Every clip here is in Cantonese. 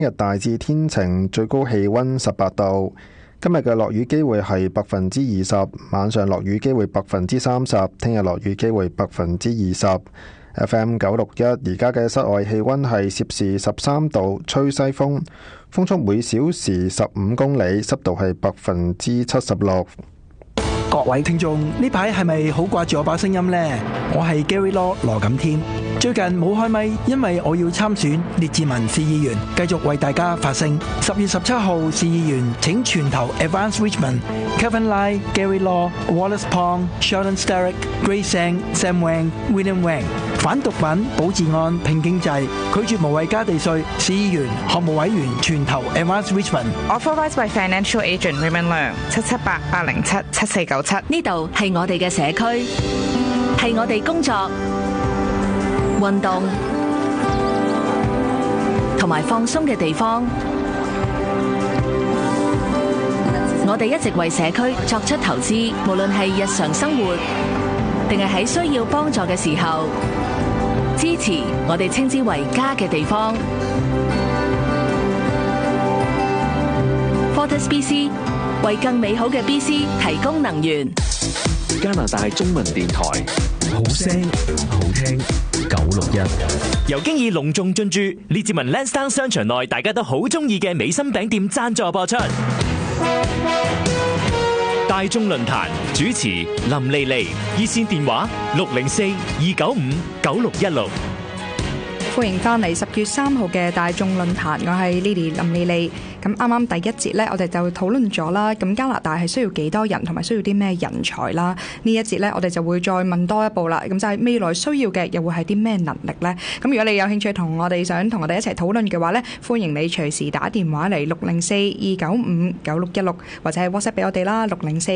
日大致天晴，最高氣溫18度。今日嘅落雨機會係20%，晚上落雨機會30%，聽日落雨機會20%。FM 961，而家嘅室外氣溫係攝氏13度，吹西風，風速每小時15公里，濕度係76%。 各位聽眾，呢排係咪好掛住我把聲音呢？我係 Gary Law 羅錦添。最近冇開咪，因為我要參選列治文市議員，繼續為大家發聲。10月17號市議員請全投 Advance Richmond、Kevin Lai、Gary Law、Wallace Pong、Sheldon Sterick、Grace Sang、Sam Wang、William Wang。反毒品、保治安、拼經濟，拒絕無謂加地稅。市議員、項目委員全投 Advance Richmond。Authorised by Financial Agent Raymond Leung 778-807-7497。 呢度係我哋嘅社區，係我哋工作、運動同埋放鬆嘅地方。我哋一直為社區作出投資，無論係日常生活，定係喺需要幫助嘅時候，支持我哋稱之為家嘅地方。Fortis BC 為更美好嘅 BC 提供能源。 加拿大中文電台，好聲好聽961， 由經已隆重進駐列治文 Lansdowne 商場內，大家都好中意嘅美心餅店贊助播出。大眾論壇主持林莉莉，熱線電話604-295-9616。 歡迎翻嚟10月3號嘅大眾論壇，我係 Lily 林莉莉。咁啱啱第一節呢，我哋就討論咗啦。咁加拿大係需要幾多人，同埋需要啲咩人才啦？呢一節呢，我哋就會再問多一步啦。咁就係未來需要嘅又會係啲咩能力呢？咁如果你有興趣想同我哋一齊討論嘅話呢，歡迎你隨時打電話嚟604-295-9616，或者係 WhatsApp 俾我哋啦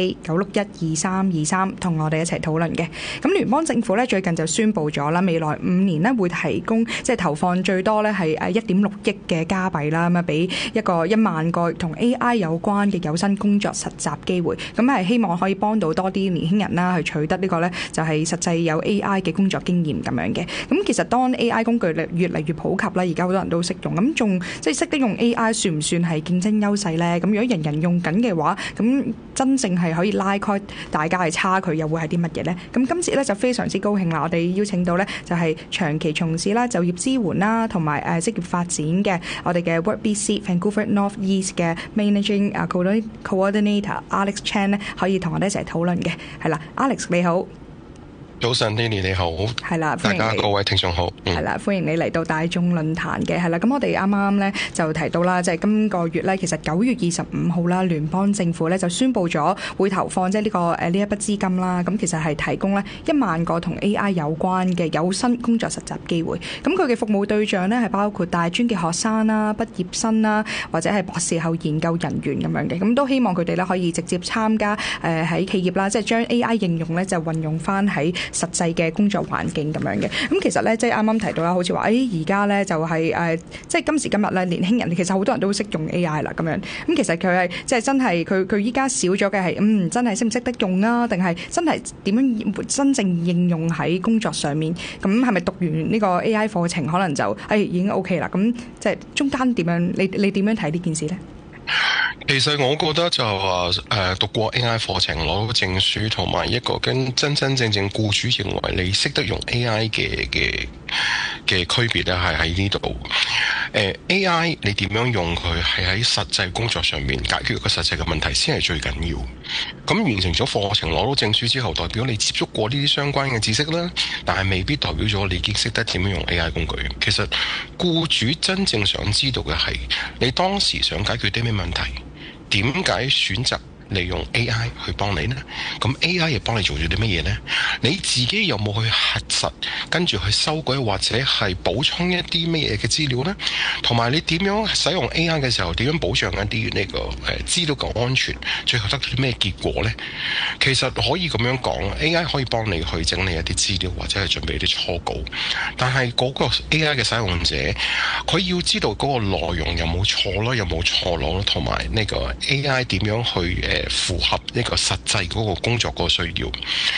604-961-2323，同我哋一齊討論嘅。咁聯邦政府呢，最近就宣布咗啦，未來5年呢會提供投放最多呢係1.6億嘅加幣啦，咁啊俾一個1萬個同 AI 有關嘅有薪工作實習機會，咁係希望可以幫到多啲年輕人啦，去取得呢個呢就係實際有 AI 嘅工作經驗咁樣嘅。咁其實當 AI 工具越嚟越普及啦，而家好多人都識用，咁仲即係識得用 AI 算唔算係競爭優勢呢？咁如果人人用緊嘅話，咁真正係可以拉開大家嘅差距，又會係啲乜嘢呢？咁今次呢就非常之高興啦，我哋邀請到呢就係長期從事啦就業支援啦同埋職業發展嘅我哋嘅 WorkBC Vancouver North East 嘅 Managing Coordinator Alex Chan 咧，可以同我哋一齊討論嘅。係啦 ，Alex 你好。 早晨 Lily 你好， 係啦， 大家各位聽眾好， 係啦，歡迎你嚟到大眾論壇嘅，係啦，咁我哋啱啱咧就提到啦，即係今個月咧，其實9月25號啦，聯邦政府咧就宣布咗會投放即係呢個呢一筆資金啦，咁其實係提供咧1萬個同 AI 有關嘅有薪工作實習機會，咁佢嘅服務對象咧係包括大專嘅學生啦、畢業生啦，或者係博士後研究人員咁樣嘅，咁都希望佢哋咧可以直接參加喺企業啦，即係將 AI 應用咧就運用翻喺實際嘅工作環境咁樣嘅，咁其實咧即係啱啱提到啦，好似話而家咧就係即係今時今日咧年輕人其實好多人都識用 AI 啦咁樣，咁其實佢係即係真係佢依家少咗嘅係真係識唔識得用啊，定係真係點樣真正應用喺工作上面？咁係咪讀完呢個 AI 課程可能就已經 OK 啦？咁即係中間點樣？你點樣睇呢件事咧？ 其實我覺得就話讀過 AI 課程攞到證書，同埋一個跟真正僱主認為你識得用 AI 嘅區別咧，係喺呢度。AI 你點樣用佢係喺實際工作上面解決一個實際嘅問題先係最緊要。咁完成咗課程攞到證書之後，代表你接觸過呢啲相關嘅知識啦，但係未必代表咗你已經識得點樣用 AI 工具。其實僱主真正想知道嘅係你當時想解決啲咩問題，點解選擇利用 AI 去幫你呢？咁 AI 又幫你做咗啲乜嘢呢？你自己有冇去核實，跟住去修改或者係補充一啲乜嘢嘅資料呢？同埋你點樣使用 AI 嘅時候，點樣保障一啲呢個資料嘅安全？最後得到啲咩結果呢？其實可以咁樣講 ，AI 可以幫你去整理一啲資料或者係準備啲初稿，但係嗰個 AI 嘅使用者，佢要知道嗰個內容有冇錯咯，有冇錯漏咯，同埋呢個 AI 點樣去符合呢個實際嗰個工作嗰個需要。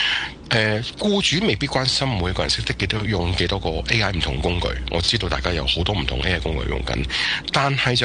僱主未必關心每個人識得用幾多個 AI 唔同工具。我知道大家有好多唔同 AI 工具用緊，但係